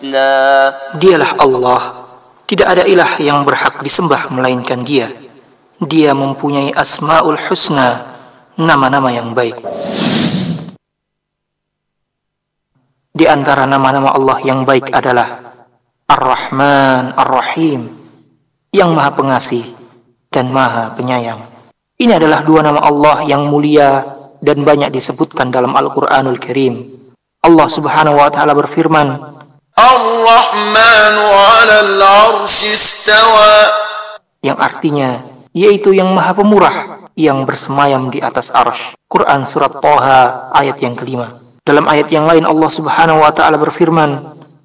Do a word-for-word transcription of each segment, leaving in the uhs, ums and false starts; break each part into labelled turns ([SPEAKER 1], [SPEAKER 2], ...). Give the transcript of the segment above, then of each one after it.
[SPEAKER 1] الحسنى.
[SPEAKER 2] Dialah Allah, tidak ada ilah yang berhak disembah melainkan Dia. Dia mempunyai Asmaul Husna, nama-nama yang baik. Di antara nama-nama Allah yang baik adalah Ar-Rahman, Ar-Rahim, yang Maha Pengasih dan Maha Penyayang. Ini adalah dua nama Allah yang mulia dan banyak disebutkan dalam Al-Quranul Karim. Allah Subhanahu wa Ta'ala berfirman,
[SPEAKER 1] Ar-Rahmanu 'alal 'arsy istawa,
[SPEAKER 2] yang artinya yaitu yang Maha Pemurah yang bersemayam di atas arsy. Quran surat Thaha ayat yang kelima. Dalam ayat yang lain Allah Subhanahu wa Ta'ala berfirman,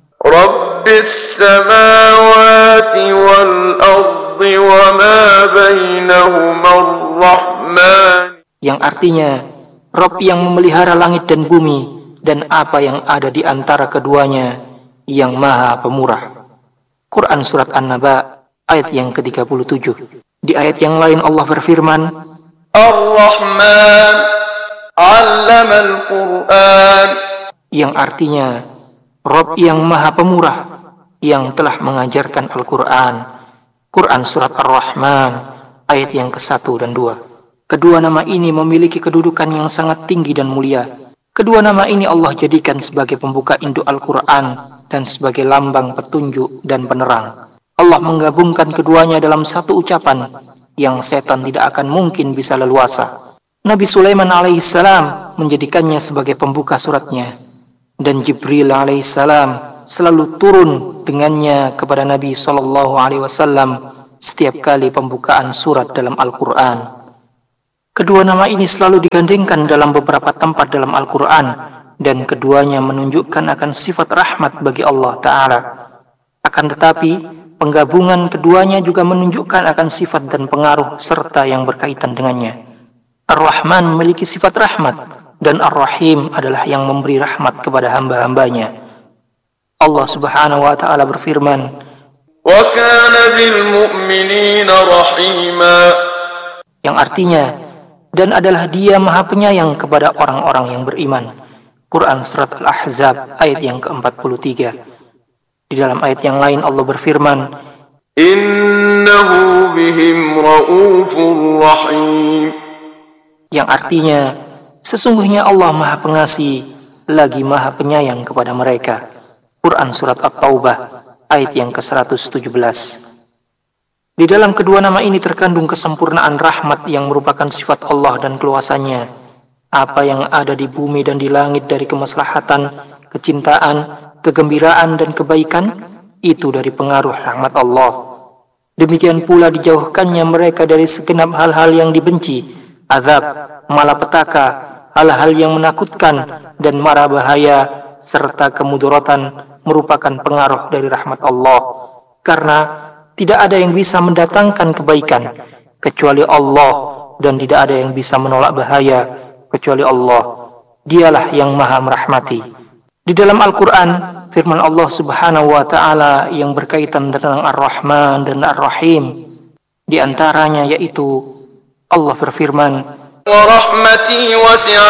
[SPEAKER 1] Rabbis samawati wal ardi wa ma bainahuma ar-Rahman,
[SPEAKER 2] yang artinya Rabb yang memelihara langit dan bumi dan apa yang ada di antara keduanya, yang Maha Pemurah. Quran surat An-Naba ayat yang ke tiga puluh tujuh. Di ayat yang lain Allah berfirman,
[SPEAKER 1] Ar-Rahman 'allama al-Qur'an,
[SPEAKER 2] yang artinya Rabb yang Maha Pemurah yang telah mengajarkan Al-Quran. Quran surat Ar-Rahman ayat yang ke satu dan dua. Kedua nama ini memiliki kedudukan yang sangat tinggi dan mulia. Kedua nama ini Allah jadikan sebagai pembuka induk Al-Quran dan sebagai lambang petunjuk dan penerang. Allah menggabungkan keduanya dalam satu ucapan yang setan tidak akan mungkin bisa leluasa. Nabi Sulaiman alaihissalam menjadikannya sebagai pembuka suratnya, dan Jibril alaihissalam selalu turun dengannya kepada Nabi shallallahu alaihi wasallam setiap kali pembukaan surat dalam Al-Quran. Kedua nama ini selalu digandengkan dalam beberapa tempat dalam Al-Quran, dan keduanya menunjukkan akan sifat rahmat bagi Allah Ta'ala. Akan tetapi, penggabungan keduanya juga menunjukkan akan sifat dan pengaruh serta yang berkaitan dengannya. Ar-Rahman memiliki sifat rahmat, dan Ar-Rahim adalah yang memberi rahmat kepada hamba-hambanya. Allah Subhanahu wa Ta'ala berfirman,
[SPEAKER 1] Wa kana bil mu'minina rahima,
[SPEAKER 2] yang artinya, dan adalah Dia Maha Penyayang kepada orang-orang yang beriman. Quran surat Al-Ahzab ayat yang ke empat puluh tiga. Di dalam ayat yang lain Allah berfirman,
[SPEAKER 1] Innahu bihim raufur rahim,
[SPEAKER 2] yang artinya sesungguhnya Allah Maha Pengasih lagi Maha Penyayang kepada mereka. Quran surat At-Taubah ayat yang ke seratus tujuh belas. Di dalam kedua nama ini terkandung kesempurnaan rahmat yang merupakan sifat Allah dan keluasannya. Apa yang ada di bumi dan di langit dari kemaslahatan, kecintaan, kegembiraan dan kebaikan, itu dari pengaruh rahmat Allah. Demikian pula dijauhkannya mereka dari segenap hal-hal yang dibenci, azab, malapetaka, hal-hal yang menakutkan dan mara bahaya serta kemudaratan merupakan pengaruh dari rahmat Allah. Karena tidak ada yang bisa mendatangkan kebaikan kecuali Allah, dan tidak ada yang bisa menolak bahaya kecuali Allah. Dialah yang Maha merahmati. Di dalam Al-Quran, firman Allah Subhanahu wa Ta'ala yang berkaitan tentang Ar-Rahman dan Ar-Rahim, di antaranya yaitu Allah berfirman,
[SPEAKER 1] Wa rahmati wasi'at